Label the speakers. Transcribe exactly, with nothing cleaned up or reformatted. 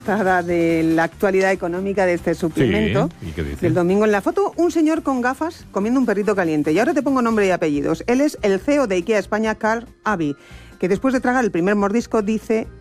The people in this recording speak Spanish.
Speaker 1: De la actualidad económica de este suplemento.
Speaker 2: Sí, ¿y qué dice?
Speaker 1: Del domingo. En la foto, un señor con gafas comiendo un perrito caliente. Y ahora te pongo nombre y apellidos. Él es el C E O de IKEA España, Carl Aby, que después de tragar el primer mordisco dice